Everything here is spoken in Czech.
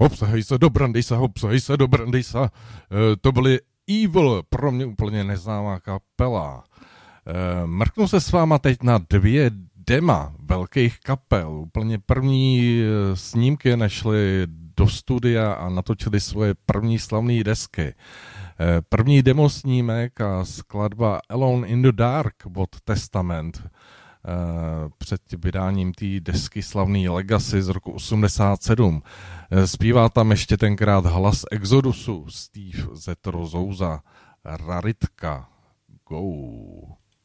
Hopsahej se do Brandýsa, hopsahej se do Brandýsa. To byly Evil, pro mě úplně neznámá kapela. Mrknu se s váma teď na 2 dema velkých kapel. Úplně první snímky nešly do studia a natočili svoje první slavné desky. První demo snímek a skladba Alone in the Dark od Testament. Před vydáním té desky slavný Legacy z roku 87. Zpívá tam ještě tenkrát hlas Exodusu Steve Zetro Souza. Raritka. Go.